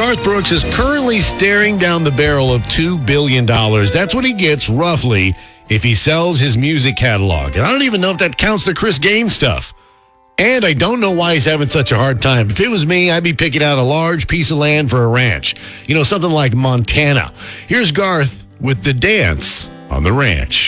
Garth Brooks is currently staring down the barrel of $2 billion. That's what he gets, roughly, if he sells his music catalog. And I don't even know if that counts the Chris Gaines stuff. And I don't know why he's having such a hard time. If it was me, I'd be picking out a large piece of land for a ranch. You know, something like Montana. Here's Garth with The Dance on the Ranch.